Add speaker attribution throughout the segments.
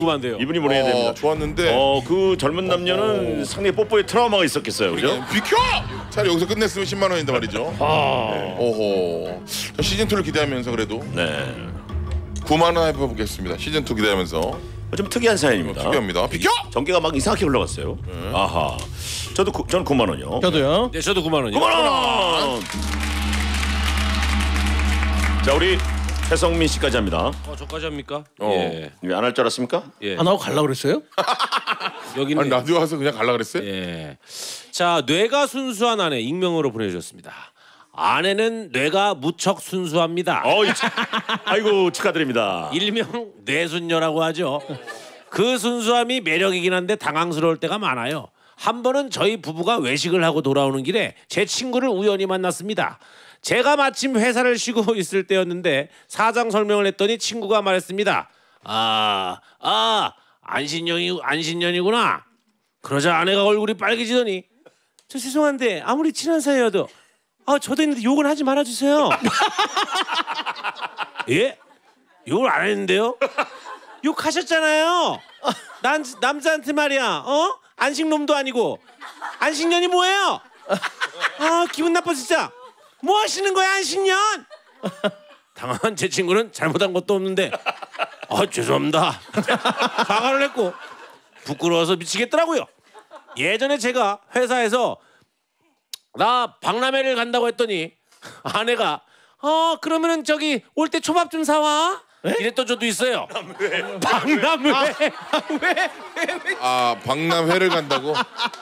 Speaker 1: 궁금한데요.
Speaker 2: 이분이 보내야 됩니다.
Speaker 3: 좋았는데.
Speaker 2: 그 젊은 남녀는 상당히 뽀뽀에 트라우마가 있었겠어요, 그죠?
Speaker 3: 비켜! 차라리 여기서 끝냈으면 10만 원인데 말이죠. 오호. 저 시즌 2를 기대하면서 그래도
Speaker 2: 네.
Speaker 3: 9만 원 해보겠습니다. 시즌 2 기대하면서.
Speaker 2: 좀 특이한 사연입니다.
Speaker 3: 특이합니다. 비켜!
Speaker 2: 전개가 막 이상하게 흘러갔어요. 아하. 저는 9만 원이요.
Speaker 4: 저도요.
Speaker 1: 네, 저도 9만 원이요.
Speaker 2: 9만 원. 자, 우리 최성민 씨까지 합니다.
Speaker 1: 저까지 합니까?
Speaker 2: 예. 안 할 줄 알았습니까?
Speaker 1: 예.
Speaker 4: 안 하고 갈라 그랬어요?
Speaker 1: 여기는
Speaker 3: 아니 라디오 와서 그냥 갈라 그랬어요?
Speaker 1: 예. 자, 뇌가 순수한 아내 익명으로 보내주셨습니다. 아내는 뇌가 무척 순수합니다.
Speaker 2: 아이고 축하드립니다.
Speaker 1: 일명 뇌순녀라고 하죠. 그 순수함이 매력이긴 한데 당황스러울 때가 많아요. 한 번은 저희 부부가 외식을 하고 돌아오는 길에 제 친구를 우연히 만났습니다. 제가 마침 회사를 쉬고 있을 때였는데 사정 설명을 했더니 친구가 말했습니다. 안신년이구나. 그러자 아내가 얼굴이 빨개지더니 저 죄송한데 아무리 친한 사이여도 저도 있는데 욕은 하지 말아주세요. 예? 욕을 안 했는데요? 욕하셨잖아요. 난 남자한테 말이야. 안식놈도 아니고 안식년이 뭐예요? 기분 나빠 진짜. 뭐 하시는 거야 안식년? 당황한 제 친구는 잘못한 것도 없는데 죄송합니다. 사과를 했고 부끄러워서 미치겠더라고요. 예전에 제가 회사에서 나 박람회를 간다고 했더니 아내가 그러면은 저기 올 때 초밥 좀 사와. 이랬던 적도 있어요. 박람회.
Speaker 3: 박람회를 간다고?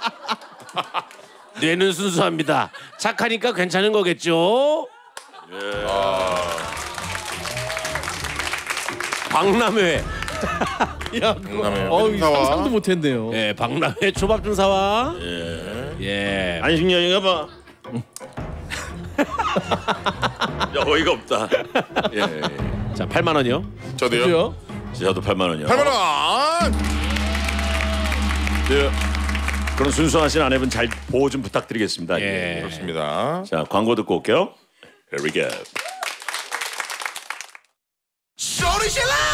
Speaker 1: 뇌는 순수합니다. 착하니까 괜찮은 거겠죠?
Speaker 2: 예.
Speaker 1: 박람회.
Speaker 3: 박람회.
Speaker 4: 상상도 못했네요.
Speaker 1: 예, 박람회 초밥 좀 사와. 예.
Speaker 2: 안식년인가 봐. 야, 어이가 없다. 예.
Speaker 1: 자, 8만 원이요.
Speaker 3: 저도요.
Speaker 2: 저도 8만 원이요.
Speaker 3: 8만 원.
Speaker 2: 네. 그런 순수하신 아내분 잘 보호 좀 부탁드리겠습니다.
Speaker 1: 예.
Speaker 3: 그렇습니다.
Speaker 2: 자, 광고 듣고 올게요. Here we go.
Speaker 5: 소리 질러!